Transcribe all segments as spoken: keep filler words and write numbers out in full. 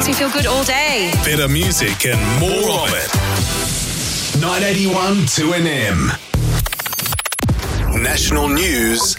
makes me feel good all day. Better music and more of it. nine eighty-one two N M. National news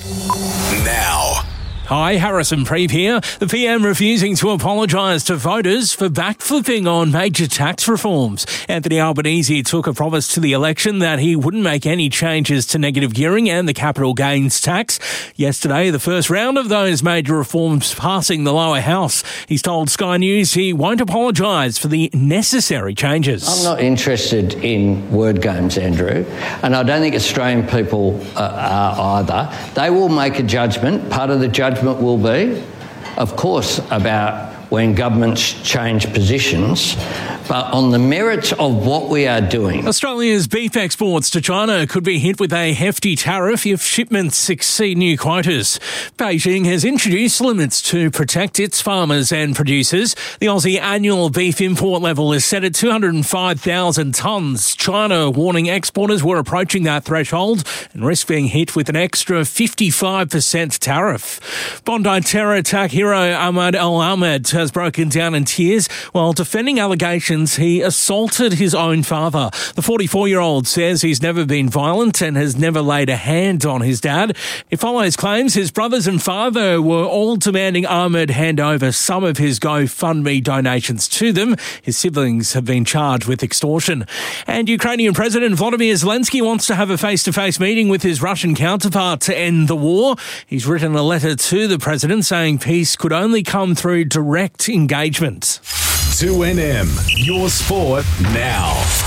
now. Hi, Harrison Preeve here. The P M refusing to apologise to voters for backflipping on major tax reforms. Anthony Albanese took a promise to the election that he wouldn't make any changes to negative gearing and the capital gains tax. Yesterday, the first round of those major reforms passing the lower house. He's told Sky News he won't apologise for the necessary changes. I'm not interested in word games, Andrew, and I don't think Australian people uh, are either. They will make a judgment. Part of the judgment will be, of course, about when governments change positions, but on the merits of what we are doing. Australia's beef exports to China could be hit with a hefty tariff if shipments exceed new quotas. Beijing has introduced limits to protect its farmers and producers. The Aussie annual beef import level is set at two hundred five thousand tonnes. China warning exporters were approaching that threshold and risk being hit with an extra fifty-five percent tariff. Bondi terror attack hero Ahmad Al-Ahmed has broken down in tears while defending allegations he assaulted his own father. The forty-four-year-old says he's never been violent and has never laid a hand on his dad. It follows claims his brothers and father were all demanding Ahmed hand over some of his GoFundMe donations to them. His siblings have been charged with extortion. And Ukrainian President Volodymyr Zelensky wants to have a face-to-face meeting with his Russian counterpart to end the war. He's written a letter to the president saying peace could only come through direct engagement. two N M, your sport now.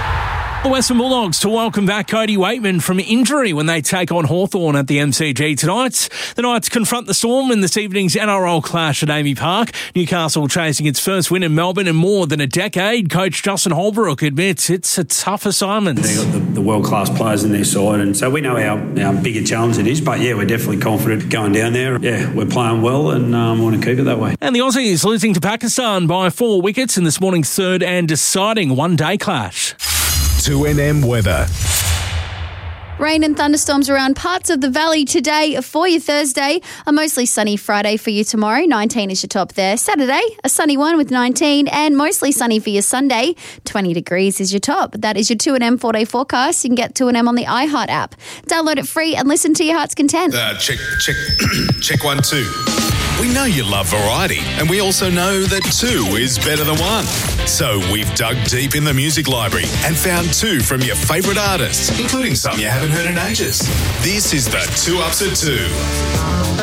The Western Bulldogs to welcome back Cody Waitman from injury when they take on Hawthorn at the M C G tonight. The Knights confront the Storm in this evening's N R L clash at Amy Park. Newcastle chasing its first win in Melbourne in more than a decade. Coach Justin Holbrook admits it's a tough assignment. They've got the, the world-class players in their side, and so we know how, how big a challenge it is, but yeah, we're definitely confident going down there. Yeah, we're playing well and um, want to keep it that way. And the Aussies losing to Pakistan by four wickets in this morning's third and deciding one-day clash. two N M weather. Rain and thunderstorms around parts of the valley today for your Thursday. A mostly sunny Friday for you tomorrow. nineteen is your top there. Saturday, a sunny one with nineteen and mostly sunny for your Sunday. twenty degrees is your top. That is your two N M four-day forecast. You can get two N M on the iHeart app. Download it free and listen to your heart's content. Uh, check, check, check one, two. We know you love variety, and we also know that two is better than one. So we've dug deep in the music library and found two from your favourite artists, including some you haven't heard in ages. This is the Two Ups at Two.